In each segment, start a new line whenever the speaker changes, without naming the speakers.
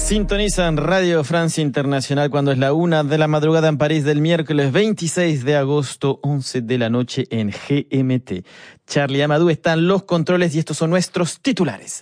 Sintonizan Radio Francia Internacional cuando es la 1 de la madrugada en París del miércoles 26 de agosto, 11 de la noche en GMT. Charlie Amadou está en los controles y estos son nuestros titulares.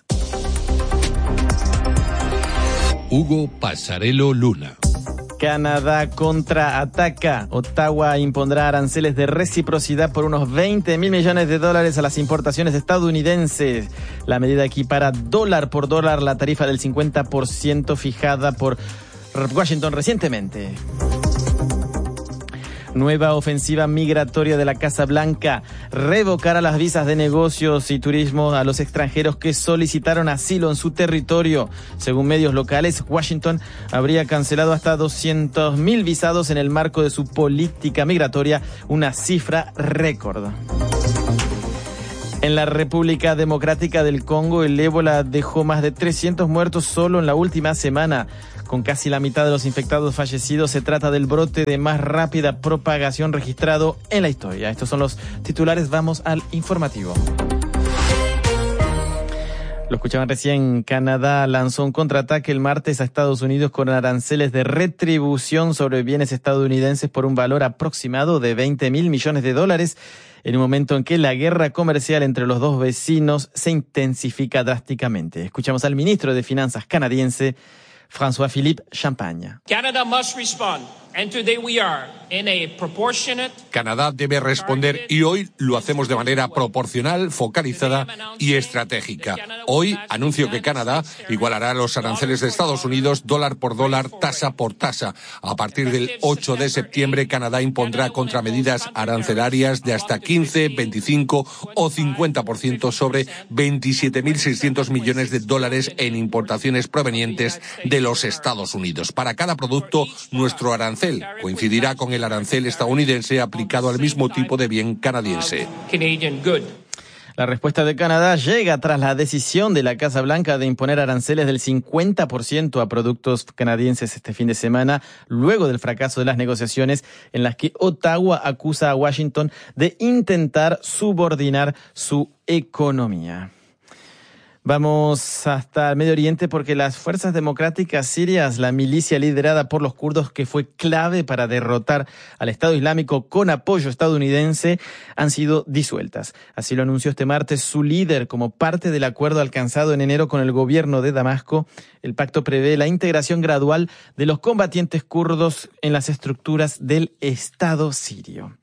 Hugo Passarello Luna.
Canadá contraataca. Ottawa impondrá aranceles de reciprocidad por unos $20 mil millones a las importaciones estadounidenses. La medida equipara dólar por dólar la tarifa del 50% fijada por Washington recientemente. Nueva ofensiva migratoria de la Casa Blanca. Revocará las visas de negocios y turismo a los extranjeros que solicitaron asilo en su territorio. Según medios locales, Washington habría cancelado hasta 200.000 visados en el marco de su política migratoria, una cifra récord. En la República Democrática del Congo, el ébola dejó más de 300 muertos solo en la última semana. Con casi la mitad de los infectados fallecidos, se trata del brote de más rápida propagación registrado en la historia. Estos son los titulares, vamos al informativo. Lo escuchaban recién, Canadá lanzó un contraataque el martes a Estados Unidos con aranceles de retribución sobre bienes estadounidenses por un valor aproximado de $20 mil millones en un momento en que la guerra comercial entre los dos vecinos se intensifica drásticamente. Escuchamos al ministro de Finanzas canadiense, François-Philippe Champagne.
Canadá debe responder y hoy lo hacemos de manera proporcional, focalizada y estratégica. Hoy anuncio que Canadá igualará los aranceles de Estados Unidos dólar por dólar, tasa por tasa. A partir del 8 de septiembre, Canadá impondrá contramedidas arancelarias de hasta 15, 25 o 50% sobre $27.600 millones en importaciones provenientes de los Estados Unidos. Para cada producto, nuestro arancel coincidirá con el arancel estadounidense aplicado al mismo tipo de bien canadiense.
La respuesta de Canadá llega tras la decisión de la Casa Blanca de imponer aranceles del 50% a productos canadienses este fin de semana, luego del fracaso de las negociaciones en las que Ottawa acusa a Washington de intentar subordinar su economía. Vamos hasta el Medio Oriente porque las fuerzas democráticas sirias, la milicia liderada por los kurdos que fue clave para derrotar al Estado Islámico con apoyo estadounidense, han sido disueltas. Así lo anunció este martes su líder como parte del acuerdo alcanzado en enero con el gobierno de Damasco. El pacto prevé la integración gradual de los combatientes kurdos en las estructuras del Estado sirio.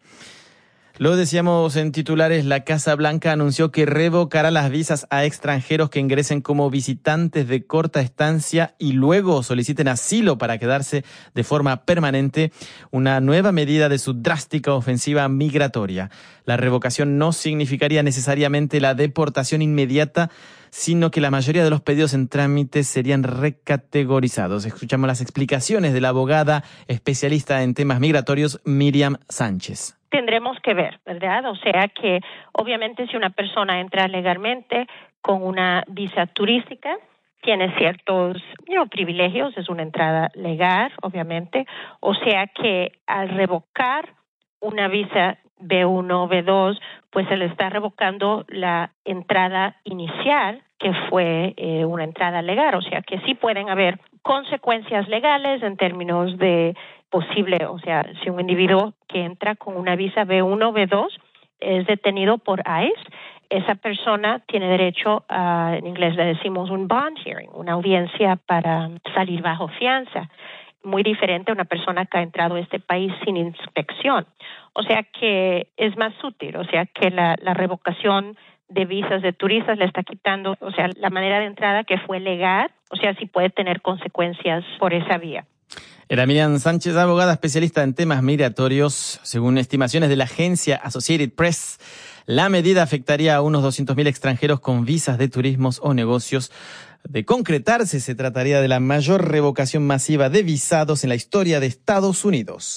Lo decíamos en titulares, la Casa Blanca anunció que revocará las visas a extranjeros que ingresen como visitantes de corta estancia y luego soliciten asilo para quedarse de forma permanente, una nueva medida de su drástica ofensiva migratoria. La revocación no significaría necesariamente la deportación inmediata, sino que la mayoría de los pedidos en trámite serían recategorizados. Escuchamos las explicaciones de la abogada especialista en temas migratorios, Miriam Sánchez.
Tendremos que ver, ¿verdad? O sea que obviamente si una persona entra legalmente con una visa turística, tiene ciertos privilegios, es una entrada legal, obviamente. O sea que al revocar una visa B1, B2, pues se le está revocando la entrada inicial, que fue una entrada legal. O sea que sí pueden haber consecuencias legales en términos de posible, o sea, si un individuo que entra con una visa B1, B2 es detenido por ICE, esa persona tiene derecho a, en inglés le decimos un bond hearing, una audiencia para salir bajo fianza, muy diferente a una persona que ha entrado a este país sin inspección. O sea que es más útil, o sea que la revocación de visas de turistas le está quitando, o sea, la manera de entrada que fue legal, o sea, sí puede tener consecuencias por esa vía.
Era Miriam Sánchez, abogada especialista en temas migratorios. Según estimaciones de la agencia Associated Press, la medida afectaría a unos 200.000 extranjeros con visas de turismos o negocios. De concretarse, se trataría de la mayor revocación masiva de visados en la historia de Estados Unidos.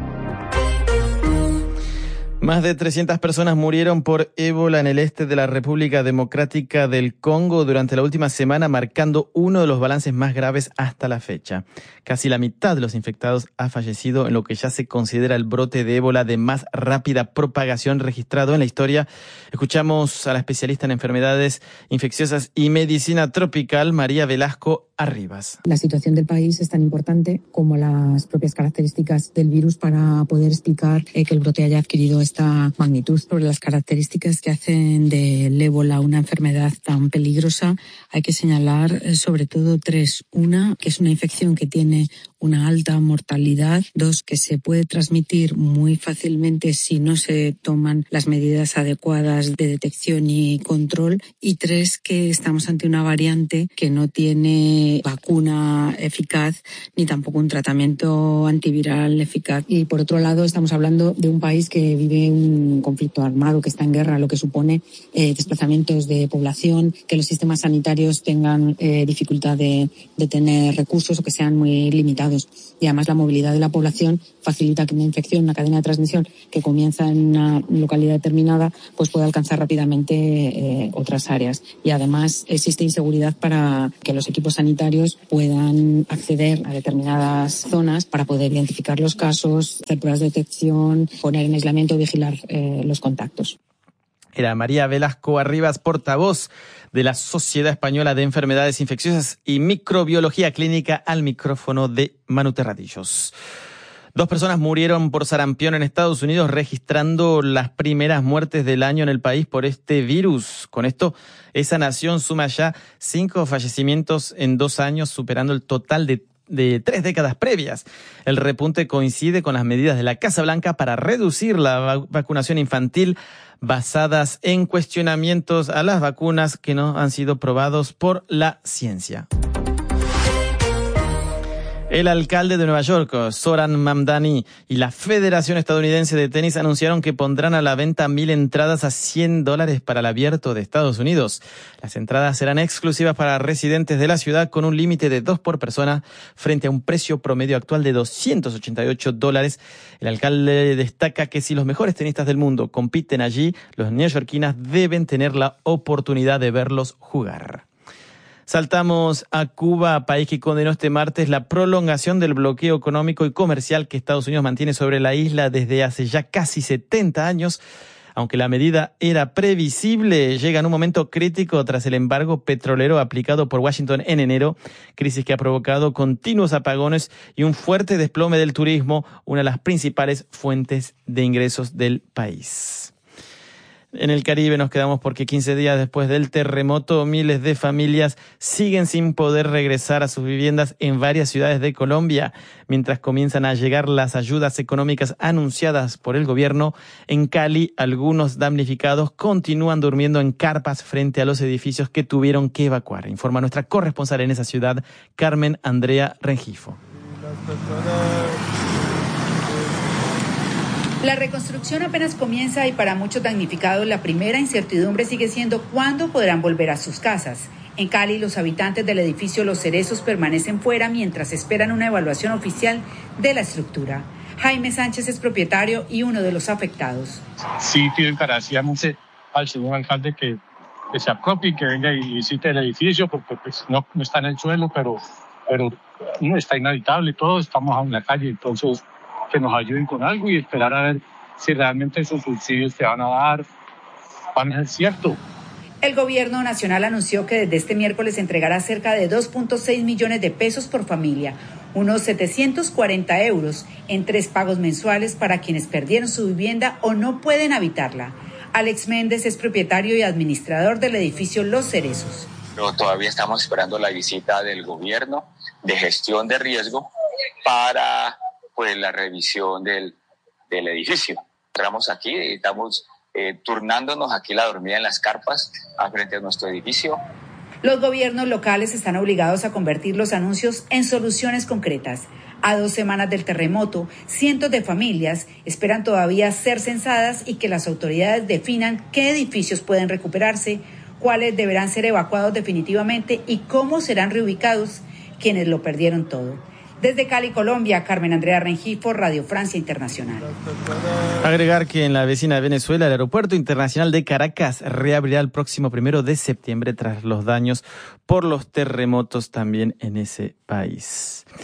Más de 300 personas murieron por ébola en el este de la República Democrática del Congo durante la última semana, marcando uno de los balances más graves hasta la fecha. Casi la mitad de los infectados ha fallecido en lo que ya se considera el brote de ébola de más rápida propagación registrado en la historia. Escuchamos a la especialista en enfermedades infecciosas y medicina tropical, María Velasco, Arribas.
La situación del país es tan importante como las propias características del virus para poder explicar que el brote haya adquirido esta magnitud. Sobre las características que hacen del ébola una enfermedad tan peligrosa, hay que señalar sobre todo tres. Una, que es una infección que tiene una alta mortalidad. Dos, que se puede transmitir muy fácilmente si no se toman las medidas adecuadas de detección y control. Y tres, que estamos ante una variante que no tiene vacuna eficaz ni tampoco un tratamiento antiviral eficaz. Y por otro lado, estamos hablando de un país que vive un conflicto armado, que está en guerra, lo que supone desplazamientos de población, que los sistemas sanitarios tengan dificultad de tener recursos o que sean muy limitados. Y además la movilidad de la población facilita que una infección, una cadena de transmisión que comienza en una localidad determinada, pues pueda alcanzar rápidamente otras áreas. Y además existe inseguridad para que los equipos sanitarios puedan acceder a determinadas zonas para poder identificar los casos, hacer pruebas de detección, poner en aislamiento, vigilar los contactos.
Era María Velasco Arribas, portavoz de la Sociedad Española de Enfermedades Infecciosas y Microbiología Clínica, al micrófono de Manu Terradillos. 2 personas murieron por sarampión en Estados Unidos, registrando las primeras muertes del año en el país por este virus. Con esto, esa nación suma ya 5 fallecimientos en 2 años, superando el total de 3 décadas previas. El repunte coincide con las medidas de la Casa Blanca para reducir la vacunación infantil, basadas en cuestionamientos a las vacunas que no han sido probados por la ciencia. El alcalde de Nueva York, Zohran Mamdani, y la Federación Estadounidense de Tenis anunciaron que pondrán a la venta 1.000 entradas a $100 para el Abierto de Estados Unidos. Las entradas serán exclusivas para residentes de la ciudad, con un límite de 2 por persona, frente a un precio promedio actual de $288. El alcalde destaca que si los mejores tenistas del mundo compiten allí, los neoyorquinos deben tener la oportunidad de verlos jugar. Saltamos a Cuba, país que condenó este martes la prolongación del bloqueo económico y comercial que Estados Unidos mantiene sobre la isla desde hace ya casi 70 años. Aunque la medida era previsible, llega en un momento crítico tras el embargo petrolero aplicado por Washington en enero, crisis que ha provocado continuos apagones y un fuerte desplome del turismo, una de las principales fuentes de ingresos del país. En el Caribe nos quedamos porque 15 días después del terremoto, miles de familias siguen sin poder regresar a sus viviendas en varias ciudades de Colombia. Mientras comienzan a llegar las ayudas económicas anunciadas por el gobierno, en Cali algunos damnificados continúan durmiendo en carpas frente a los edificios que tuvieron que evacuar. Informa nuestra corresponsal en esa ciudad, Carmen Andrea Rengifo.
La reconstrucción apenas comienza y para muchos damnificados la primera incertidumbre sigue siendo cuándo podrán volver a sus casas. En Cali, los habitantes del edificio Los Cerezos permanecen fuera mientras esperan una evaluación oficial de la estructura. Jaime Sánchez es propietario y uno de los afectados.
Sí, pido encarecidamente al señor alcalde que se apropie, que venga y visite el edificio, porque pues no está en el suelo, pero no está inhabitable todo, estamos en la calle, entonces que nos ayuden con algo y esperar a ver si realmente esos subsidios que van a dar van a ser cierto.
El gobierno nacional anunció que desde este miércoles entregará cerca de 2.6 millones de pesos por familia, unos 740 euros en 3 pagos mensuales para quienes perdieron su vivienda o no pueden habitarla. Alex Méndez es propietario y administrador del edificio Los Cerezos.
Pero todavía estamos esperando la visita del gobierno de gestión de riesgo para la revisión del edificio. Entramos aquí y estamos turnándonos aquí la dormida en las carpas frente a nuestro edificio.
Los gobiernos locales están obligados a convertir los anuncios en soluciones concretas. A 2 semanas del terremoto, cientos de familias esperan todavía ser censadas y que las autoridades definan qué edificios pueden recuperarse, cuáles deberán ser evacuados definitivamente y cómo serán reubicados quienes lo perdieron todo. Desde Cali, Colombia, Carmen Andrea Rengifo, Radio Francia Internacional.
Agregar que en la vecina de Venezuela, el Aeropuerto Internacional de Caracas reabrirá el próximo 1 de septiembre tras los daños por los terremotos también en ese país.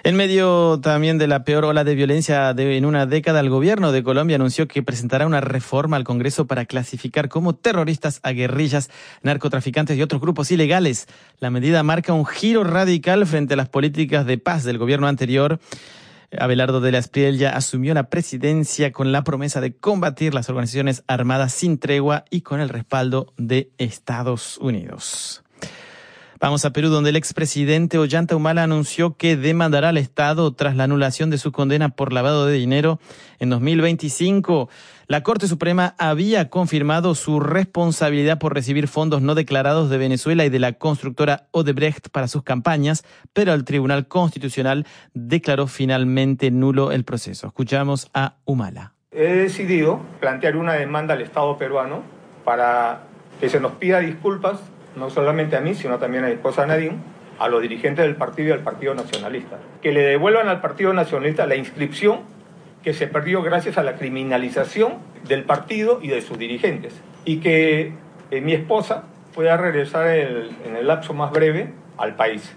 En medio también de la peor ola de violencia en una década, el gobierno de Colombia anunció que presentará una reforma al Congreso para clasificar como terroristas a guerrillas, narcotraficantes y otros grupos ilegales. La medida marca un giro radical frente a las políticas de paz del gobierno anterior. Abelardo de la Espriella asumió la presidencia con la promesa de combatir las organizaciones armadas sin tregua y con el respaldo de Estados Unidos. Vamos a Perú, donde el expresidente Ollanta Humala anunció que demandará al Estado tras la anulación de su condena por lavado de dinero en 2025. La Corte Suprema había confirmado su responsabilidad por recibir fondos no declarados de Venezuela y de la constructora Odebrecht para sus campañas, pero el Tribunal Constitucional declaró finalmente nulo el proceso. Escuchamos a Humala.
He decidido plantear una demanda al Estado peruano para que se nos pida disculpas, no solamente a mí, sino también a mi esposa Nadine, a los dirigentes del partido y al Partido Nacionalista. Que le devuelvan al Partido Nacionalista la inscripción que se perdió gracias a la criminalización del partido y de sus dirigentes. Y que mi esposa pueda regresar en el lapso más breve al país.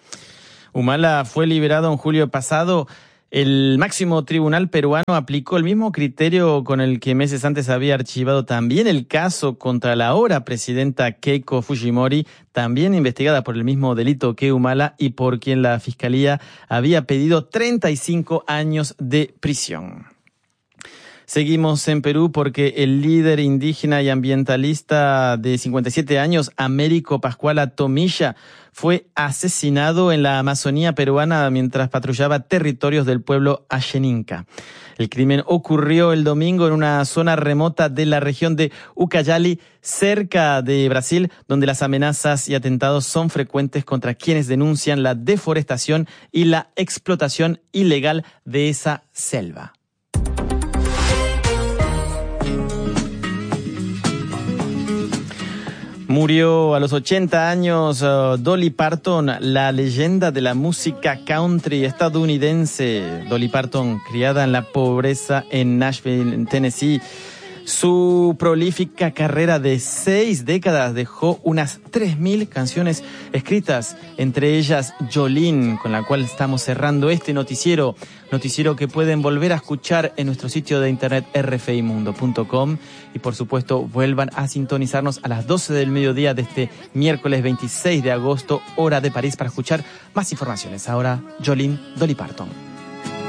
Humala fue liberado en julio pasado. El máximo tribunal peruano aplicó el mismo criterio con el que meses antes había archivado también el caso contra la ahora presidenta Keiko Fujimori, también investigada por el mismo delito que Humala y por quien la Fiscalía había pedido 35 años de prisión. Seguimos en Perú porque el líder indígena y ambientalista de 57 años, Américo Pascuala Tomilla, fue asesinado en la Amazonía peruana mientras patrullaba territorios del pueblo Axeninca. El crimen ocurrió el domingo en una zona remota de la región de Ucayali, cerca de Brasil, donde las amenazas y atentados son frecuentes contra quienes denuncian la deforestación y la explotación ilegal de esa selva. Murió a los 80 años Dolly Parton, la leyenda de la música country estadounidense. Dolly Parton, criada en la pobreza en Nashville, Tennessee. Su prolífica carrera de 6 décadas dejó unas 3.000 canciones escritas, entre ellas Jolene, con la cual estamos cerrando este noticiero que pueden volver a escuchar en nuestro sitio de internet rfimundo.com y por supuesto vuelvan a sintonizarnos a las 12 del mediodía de este miércoles 26 de agosto, hora de París, para escuchar más informaciones. Ahora Jolene, Dolly Parton.